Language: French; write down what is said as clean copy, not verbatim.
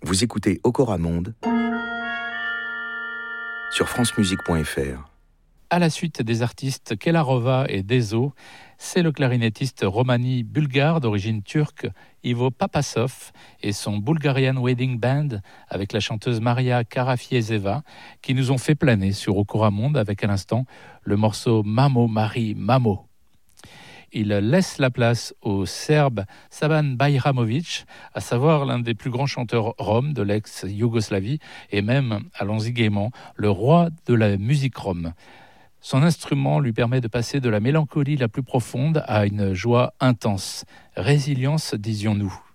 Vous écoutez Okora Monde sur francemusique.fr. À la suite des artistes Kelarova et Dezo, c'est le clarinettiste romani bulgare d'origine turque Ivo Papasov et son Bulgarian Wedding Band avec la chanteuse Maria Karafiezeva qui nous ont fait planer sur Okora Monde avec à l'instant le morceau Mamo Mari Mamo. Il laisse la place au Serbe Saban Bajramović, à savoir l'un des plus grands chanteurs roms de l'ex-Yougoslavie et même, allons-y gaiement, le roi de la musique rom. Son instrument lui permet de passer de la mélancolie la plus profonde à une joie intense. Résilience, disions-nous.